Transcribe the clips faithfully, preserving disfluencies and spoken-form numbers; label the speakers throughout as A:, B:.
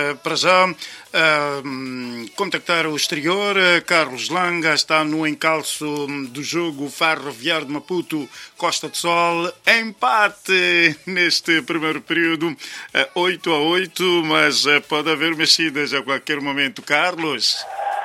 A: Para já, uh, contactar o exterior. Carlos Langa está no encalço do jogo Ferroviário de Maputo, Costa do Sol. Empate neste primeiro período, uh, oito a oito, mas uh, pode haver mexidas a qualquer momento. Carlos?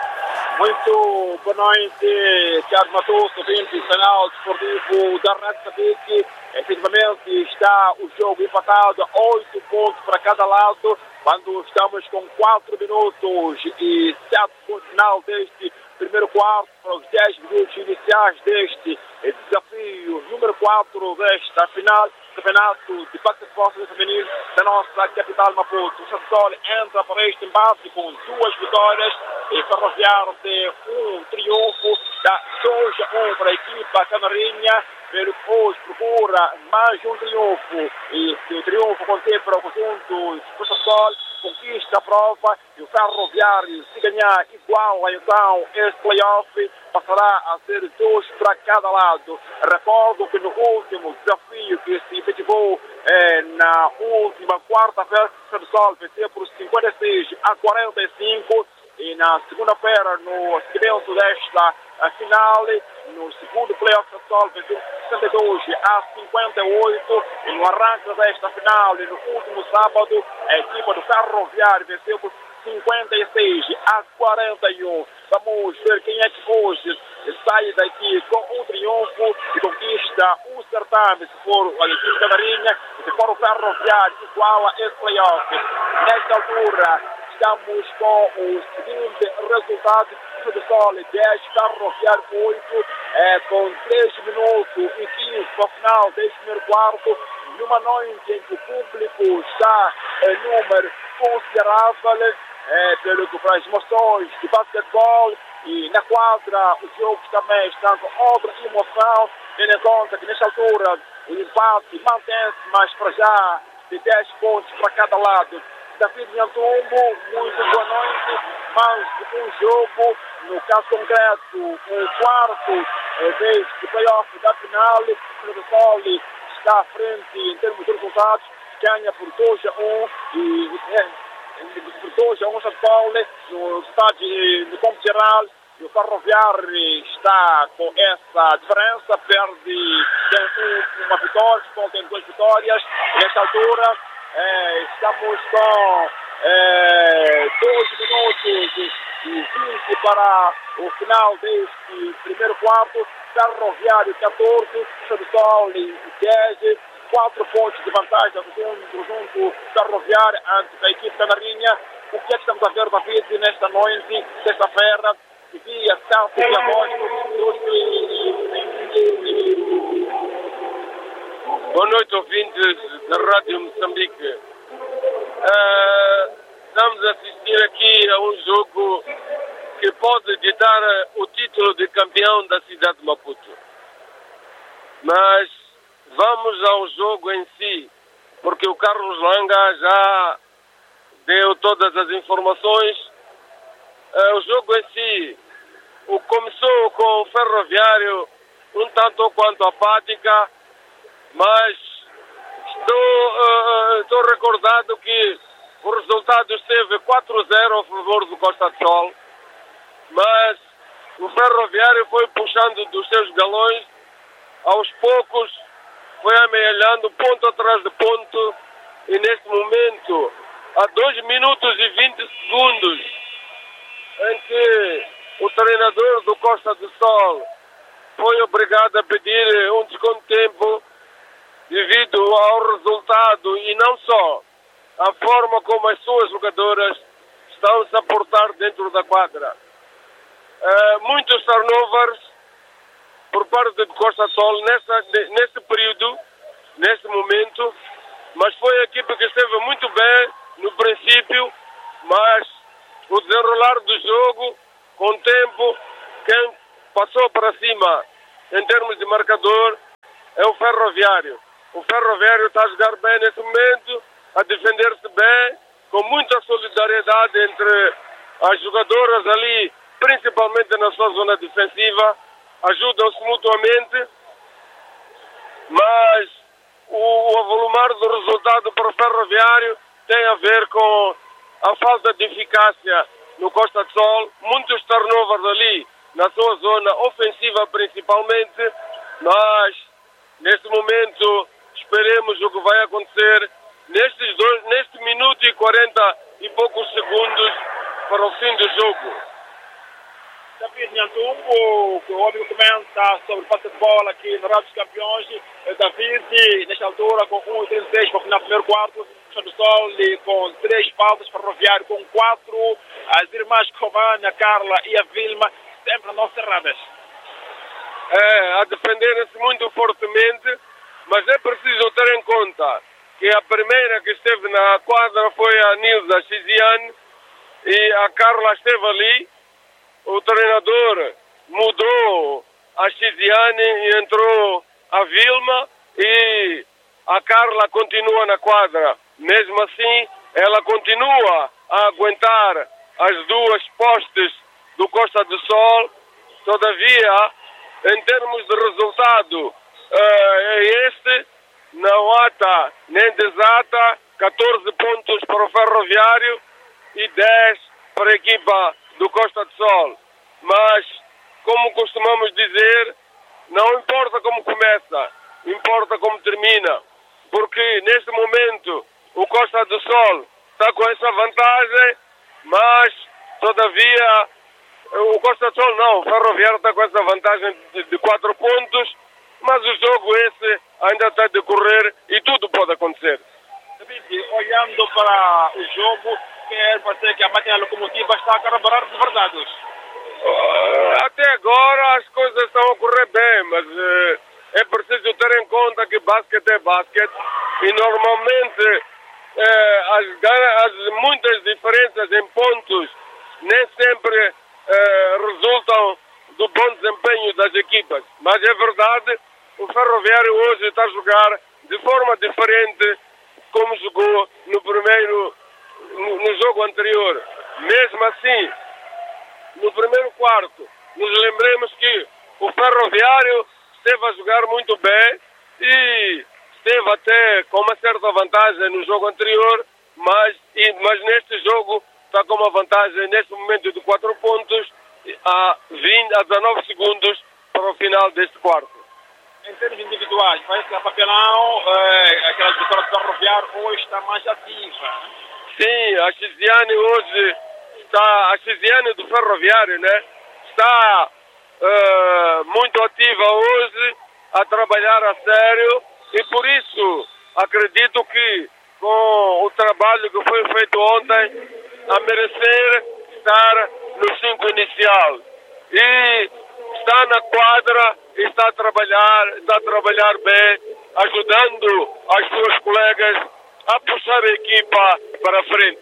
B: Muito boa noite, Tiago Matoso, ouvinte do canal desportivo da Rádio Moçambique. Efetivamente está o jogo empatado, oito pontos para cada lado, quando estamos com quatro minutos e sete pontos final deste primeiro quarto, para os dez minutos iniciais deste desafio número quatro desta final, campeonato de basquetebol feminino da nossa capital Maputo. O Sassol entra para este embate com duas vitórias e Ferroviário tem um triunfo, dá dois a um para a equipa canarinha, pelo que hoje procura mais um triunfo e se o triunfo contém para o conjunto do Sassol, conquista a prova e o Ferroviário, se ganhar, iguala então este playoff, passará a ser dois para cada lado. Recordo que no último desafio que se efetivou eh, na última quarta-feira, o Sassol venceu por cinquenta e seis a quarenta e cinco e na segunda-feira, no seguimento desta a final, no segundo playoff, o Sassol venceu sessenta e dois a cinquenta e oito e no arranque desta final, no último sábado, a equipa do Ferroviário venceu por cinquenta e seis a quarenta e um. Vamos ver quem é que hoje sai daqui com um triunfo e conquista o certame, se for a equipe canarinha, se for o Ferroviário, iguala esse playoff. Nesta altura, estamos com o seguinte resultado: do Sol dez, Ferroviário oito, é, com três minutos e quinze para o final deste primeiro quarto, numa noite em que o público está em número considerável, é, pelo que para as emoções de basquetebol, e na quadra os jogos também estão com outra emoção, tendo em conta que nesta altura o empate mantém-se, mas para já de dez pontos para cada lado. David Nhantumbo, muito boa noite. Mais um jogo, no caso concreto, o quarto vez de playoff da final. O Sol está à frente em termos de resultados, ganha por dois a um e é, por dois a um São Paulo no estádio de Campo Geral. E o Ferroviário está com essa diferença, perde tem uma vitória, tem duas vitórias. Nesta altura, É, estamos com é, dois minutos e vinte para o final deste primeiro quarto. Ferroviário catorze, Sol dez, quatro pontos de vantagem do conjunto Ferroviário ante a equipe canarinha. O que é que estamos a ver, David, nesta noite, sexta-feira, dia sete de agosto de dois mil e vinte?
C: Boa noite, ouvintes da Rádio Moçambique. Uh, estamos a assistir aqui a um jogo que pode ditar o título de campeão da cidade de Maputo. Mas vamos ao jogo em si, porque o Carlos Langa já deu todas as informações. Uh, o jogo em si o começou com o Ferroviário um tanto ou quanto apática, mas estou, uh, estou recordado que o resultado esteve quatro a zero a favor do Costa do Sol, mas o Ferroviário foi puxando dos seus galões, aos poucos foi amealhando ponto atrás de ponto, e neste momento, há dois minutos e vinte segundos, em que o treinador do Costa do Sol foi obrigado a pedir um desconto de tempo devido ao resultado e não só a forma como as suas jogadoras estão se a portar dentro da quadra. Uh, muitos turnovers por parte do Costa do Sol nessa, nesse período, nesse momento, mas foi a equipe que esteve muito bem no princípio, mas o desenrolar do jogo, com o tempo, quem passou para cima em termos de marcador é o Ferroviário. O Ferroviário está a jogar bem nesse momento, a defender-se bem, com muita solidariedade entre as jogadoras ali, principalmente na sua zona defensiva, ajudam-se mutuamente, mas o, o avolumar do resultado para o Ferroviário tem a ver com a falta de eficácia no Costa do Sol, muitos turnovers ali na sua zona ofensiva principalmente, mas neste momento esperemos o que vai acontecer nestes dois, neste minuto e quarenta e poucos segundos para o fim do jogo.
B: David Nhantumbo, que o homem comenta sobre basquetebol aqui na Rádio dos Campeões. David, nesta altura, com um e trinta e seis para o final do primeiro quarto. Costa do Sol com três faltas, Ferroviário com quatro. As irmãs Comana, a Carla e a Vilma sempre não cerradas.
C: É, a defenderem-se muito fortemente, mas é preciso ter em conta que a primeira que esteve na quadra foi a Nilda Chiziane e a Carla esteve ali. O treinador mudou a Chiziane e entrou a Vilma e a Carla continua na quadra. Mesmo assim, ela continua a aguentar as duas postes do Costa do Sol. Todavia, em termos de resultado, é este, não ata nem desata, catorze pontos para o Ferroviário e dez para a equipa do Costa do Sol. Mas, como costumamos dizer, não importa como começa, importa como termina. Porque neste momento o Costa do Sol está com essa vantagem, mas todavia o Costa do Sol não, o Ferroviário está com essa vantagem de, de quatro pontos, mas o jogo esse ainda está a decorrer e tudo pode acontecer.
B: David, olhando para o jogo, quer parecer que a máquina locomotiva está a carburar de verdade.
C: Uh, até agora as coisas estão a correr bem, mas uh, é preciso ter em conta que basquete é basquete e normalmente uh, as, as muitas diferenças em pontos nem sempre uh, resultam do bom desempenho das equipas. Mas é verdade, o Ferroviário hoje está a jogar de forma diferente como jogou no primeiro no, no jogo anterior. Mesmo assim, no primeiro quarto, nos lembremos que o Ferroviário esteve a jogar muito bem e esteve até com uma certa vantagem no jogo anterior, mas, e, mas neste jogo está com uma vantagem neste momento de quatro pontos a, vinte, a dezanove segundos para o final deste quarto.
B: Em termos individuais, parece que a Papelão, é, aquela vitória do Ferroviário, hoje está mais ativa.
C: Sim, a Chiziane hoje está, a Chiziane do Ferroviário, né? Está uh, muito ativa hoje, a trabalhar a sério e por isso acredito que com o trabalho que foi feito ontem, a merecer estar no cinco inicial. E está na quadra, está a trabalhar, está a trabalhar bem, ajudando as suas colegas a puxar a equipa para frente.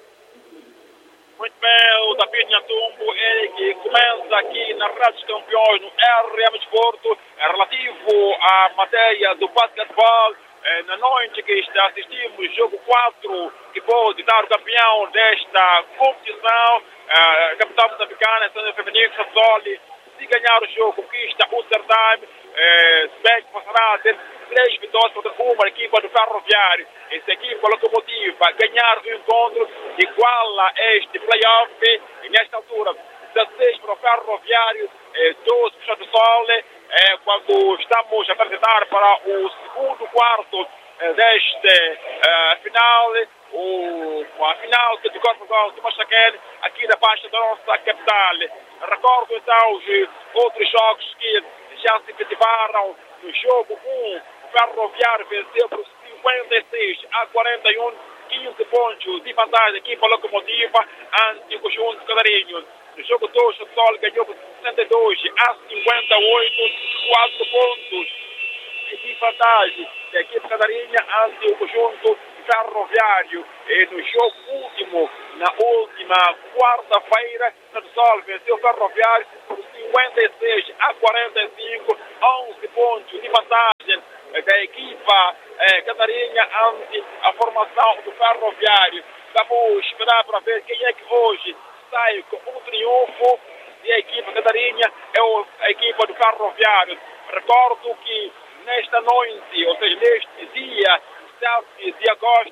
B: Muito bem, o David Nhantumbo, ele que começa aqui na Rádio dos Campeões, no R M Desporto, relativo à matéria do basquetebol. Na noite que está assistimos o jogo quatro, que pode dar o campeão desta competição, a capital moçambicana, São Feminino, Sassoli. Se ganhar o jogo, conquista o certame, eh, se bem que passará a ter três vitórias contra uma equipa do Ferroviário. Essa equipa locomotiva ganhar o encontro iguala este play-off e nesta altura dezasseis para o Ferroviário, eh, doze para o Costa do Sol, eh, quando estamos a apresentar para o segundo quarto eh, deste eh, final, o, a final que decorre de Machaquene, aqui na faixa da nossa capital. Recordo então os outros jogos que já se efetivaram. No jogo um, o Ferroviário venceu por cinquenta e seis a quarenta e um, quinze pontos de vantagem aqui para a locomotiva ante o conjunto de Cadarinhos. No jogo dois, o Sol ganhou por sessenta e dois a cinquenta e oito, quatro pontos de vantagem da equipe cadarinha ante o conjunto Ferroviário. E no jogo último, na última quarta-feira, o Sol venceu o Ferroviário por cinquenta e seis a quarenta e cinco, onze pontos de vantagem da equipa eh, cadarinha ante a formação do Ferroviário. Vamos esperar para ver quem é que hoje sai com um triunfo. E a equipa cadarinha é a equipa do Ferroviário. Recordo que nesta noite, ou seja, neste dia sete de agosto,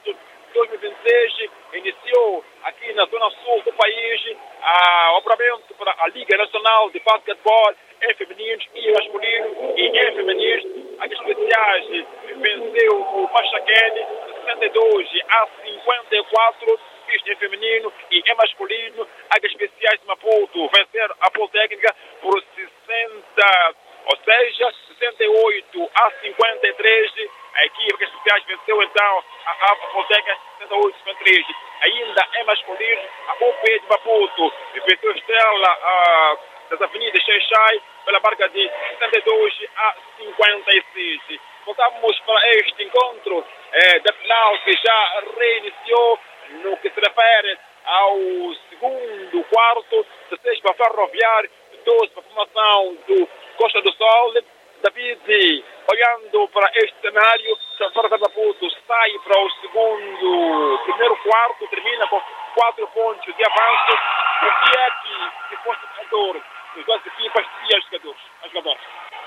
B: dois mil e vinte e seis iniciou aqui na zona sul do país o operamento para a Liga Nacional de Basquetebol em femininos e masculinos e em femininos. As especiais venceu o Machaquene sessenta e dois a cinquenta e quatro, isto em feminino, e em masculino as especiais de Maputo venceram a Politécnica por sessenta, ou seja, sessenta e oito a cinquenta e três. A equipe das especiais venceu então a Politécnica sessenta e oito a cinquenta e três. Ainda em masculino, a U P de Maputo venceu Estrela a das avenidas Xai-Xai pela marca de sessenta e dois a cinquenta e seis. Voltamos para este encontro eh, da final que já reiniciou no que se refere ao segundo quarto, dezesseis para Ferroviário, doze para a formação do Costa do Sol. David, olhando para este cenário, Ferroviário de Maputo sai para o segundo, primeiro quarto, termina com quatro pontos de avanço. O que é que se fosse jogador das duas equipas e os jogadores? Os jogadores.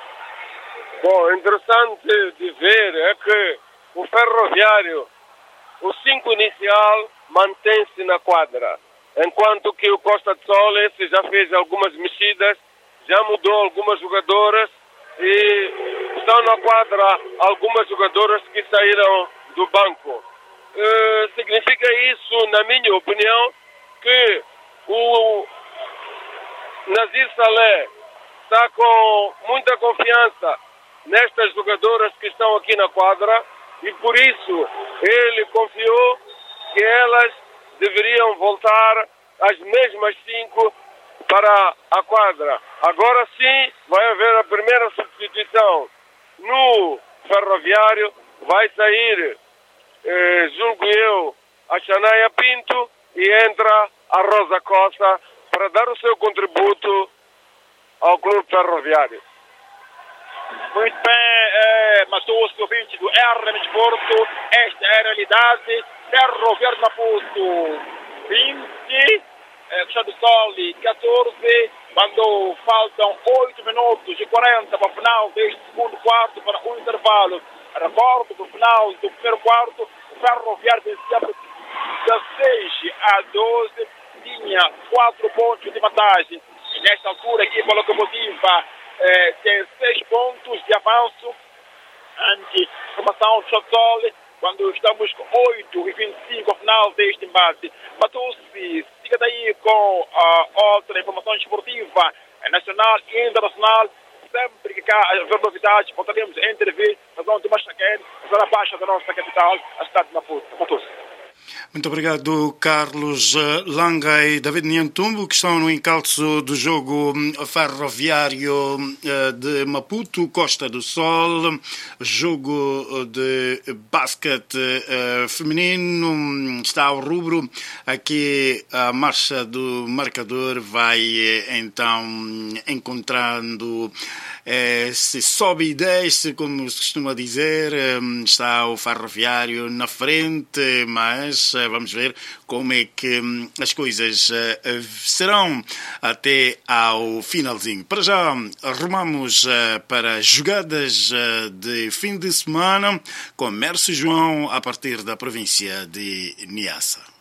C: Bom, interessante de ver é que o Ferroviário, o cinco inicial, mantém-se na quadra, enquanto que o Costa do Sol esse já fez algumas mexidas, já mudou algumas jogadoras e estão na quadra algumas jogadoras que saíram do banco. Uh, significa isso, na minha opinião, que o Nazir Saleh está com muita confiança nestas jogadoras que estão aqui na quadra e por isso ele confiou que elas deveriam voltar as mesmas cinco para a quadra. Agora sim vai haver a primeira substituição no Ferroviário, vai sair, eh, julgo eu, a Xanaia Pinto e entra a Rosa Costa para dar o seu contributo ao Clube Ferroviário.
B: Muito bem, é, Matheus, ouvinte do R M Desporto, esta é a realidade. Ferroviário de Maputo vinte, é, Costa do Sol catorze, quando faltam oito minutos e quarenta para o final deste segundo quarto, para o intervalo. Recordo, para o final do primeiro quarto, o Ferroviário vencia por dezesseis a doze, tinha quatro pontos de vantagem. E nesta altura, a equipe locomotiva eh, tem seis pontos de avanço ante a formação do Sol, quando estamos com oito e vinte e cinco ao final deste embate. Matou-se, siga daí com a outra informação esportiva nacional e internacional. Sempre que cá haver novidades, voltaremos a intervir na zona de Machaquene, na zona baixa da nossa capital, a cidade de Maputo. Matou-se.
A: Muito obrigado, Carlos Langa e David Nhantumbo, que estão no encalço do jogo Ferroviário de Maputo, Costa do Sol, jogo de basquete feminino. Está ao rubro. Aqui a marcha do marcador vai então encontrando eh, se sobe e desce, como se costuma dizer. Está o Ferroviário na frente, mas vamos ver como é que as coisas serão até ao finalzinho. Para já, arrumamos para jogadas de fim de semana com Mércio João a partir da província de Niassa.